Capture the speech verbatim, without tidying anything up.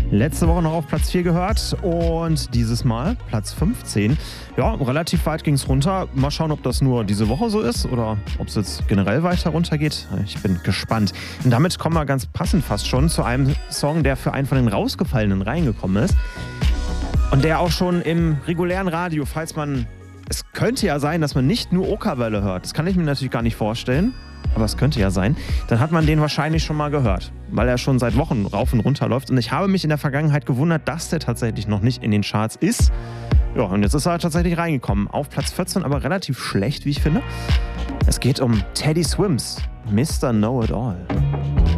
Letzte Woche noch auf Platz vier gehört und dieses Mal Platz fünfzehn. Ja, relativ weit ging es runter. Mal schauen, ob das nur diese Woche so ist oder ob es jetzt generell weiter runtergeht. Ich bin gespannt. Und damit kommen wir ganz passend fast schon zu einem Song, der für einen von den rausgefallenen reingekommen ist. Und der auch schon im regulären Radio, falls man... Es könnte ja sein, dass man nicht nur Okerwelle hört. Das kann ich mir natürlich gar nicht vorstellen. Aber es könnte ja sein. Dann hat man den wahrscheinlich schon mal gehört. Weil er schon seit Wochen rauf und runter läuft. Und ich habe mich in der Vergangenheit gewundert, dass der tatsächlich noch nicht in den Charts ist. Ja, und jetzt ist er tatsächlich reingekommen. Auf Platz vierzehn, aber relativ schlecht, wie ich finde. Es geht um Teddy Swims, Mister Know It All.